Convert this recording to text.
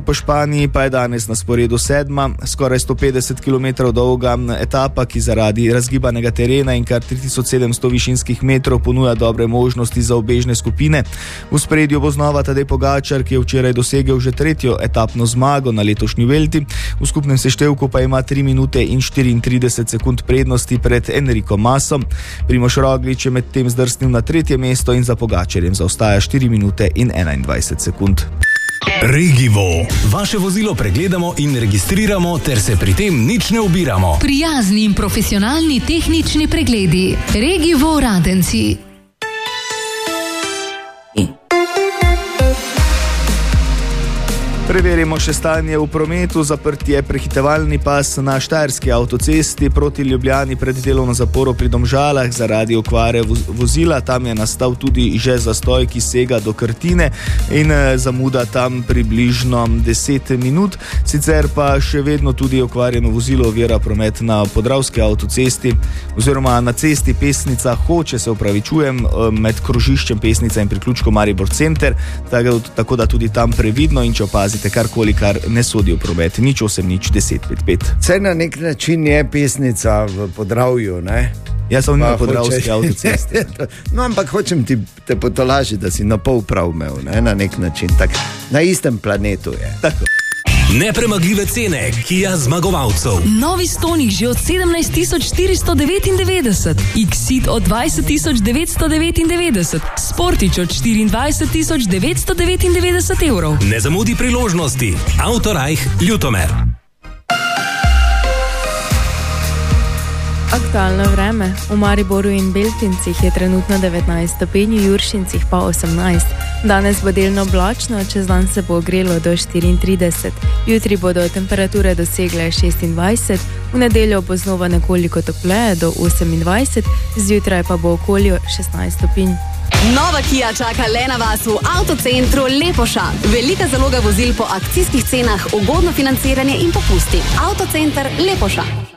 po Španiji pa je danes na sporedu 7., skoraj 150 km dolga etapa, ki zaradi razgibanega terena in kar 3700 višinskih metrov ponuja dobre možnosti za obežne skupine. V ospredju bo znova Tadej Pogačar, ki je včeraj dosegel že 3. etapno zmago na letošnji Vuelti. V skupnem seštevku pa ima 3 minute in 34 sekund prednosti pred Enrico Masom. Primož Roglič je medtem zdrsnil na 3. mesto in za Pogačarjem zaostaja 4 minute in 21 sekund. Regivo. Vaše vozilo pregledamo in registriramo ter se pri tem nič ne ubiramo. Prijazni in profesionalni tehnični pregledi. Regivo Radenci. Preverimo še stanje v prometu. Zaprt je prehitevalni pas na Štajerski avtocesti proti Ljubljani pred delovno zaporo pri Domžalah zaradi okvare vozila. Tam je nastal tudi že zastoj, ki sega do Krtine in zamuda tam približno 10 minut. Sicer pa še vedno tudi okvarjeno vozilo ovira promet na Podravski avtocesti oziroma na cesti Pesnica Hoče, se opravičujem, med krožiščem Pesnica in priključkom Maribor Center, tako da tudi tam previdno in če opazite karkoli, kar ne sodi v promet. 08 10 55. Saj na nek način je Pesnica v Podravju, ne? Jaz sem na Podravski avtocesti. No, ampak hočem te potolažiti, da si na pol prav imel, ne? Na nek način. Tak, na istem planetu je. Tako. Nepremagljive cene Kia zmagovalcev. Novi Stonic že od 17.499, X-Ceed od 20.999, Sportič od 24.999 evrov. Ne zamudi priložnosti. Autorajh Ljutomer. Aktualno vreme. V Mariboru in Beltincih je trenutno 19 stopinj, v Juršincih pa 18. Danes bo delno oblačno, čez dan se bo ogrelo do 34. Jutri bodo temperature dosegle 26, v nedeljo bo znova nekoliko topleje do 28, zjutraj pa bo okoli 16 stopinj. Nova Kia čaka le na vas v avtocentru Lepoša. Velika zaloga vozil po akcijskih cenah, ugodno financiranje in popusti. Avtocenter Lepoša.